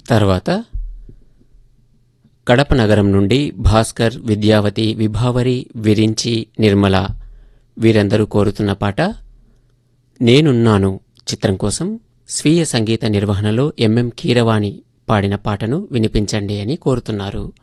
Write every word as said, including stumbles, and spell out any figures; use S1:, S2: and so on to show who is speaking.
S1: తర్వాత కడప నగరం నుండి భాస్కర్, విద్యావతి, విభావరి, విరించి, నిర్మల వీరందరూ కోరుతున్న పాట నేనున్నాను చిత్రం కోసం స్వీయ సంగీత నిర్వహణలో ఎంఎం కీరవాణి పాడిన పాటను వినిపించండి అని కోరుతున్నారు.